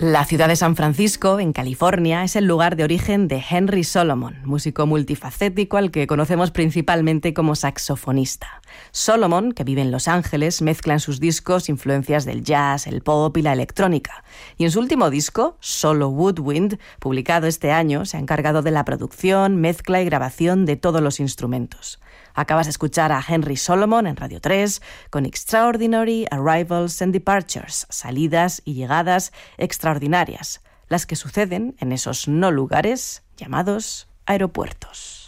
La ciudad de San Francisco, en California, es el lugar de origen de Henry Solomon, músico multifacético al que conocemos principalmente como saxofonista. Solomon, que vive en Los Ángeles, mezcla en sus discos influencias del jazz, el pop y la electrónica. Y en su último disco, Solo Woodwind, publicado este año, se ha encargado de la producción, mezcla y grabación de todos los instrumentos. Acabas de escuchar a Henry Solomon en Radio 3 con Extraordinary Arrivals and Departures, salidas y llegadas extraordinarias, las que suceden en esos no lugares llamados aeropuertos.